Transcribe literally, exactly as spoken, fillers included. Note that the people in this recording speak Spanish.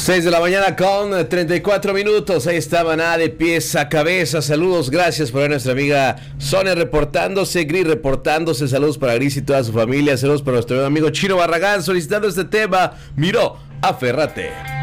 seis de la mañana con treinta y cuatro minutos. Ahí está Maná de pies a cabeza. Saludos, gracias por ver a nuestra amiga Sonia reportándose, Gris reportándose. Saludos para Gris y toda su familia. Saludos para nuestro amigo Chino Barragán solicitando este tema. Miró, aférrate.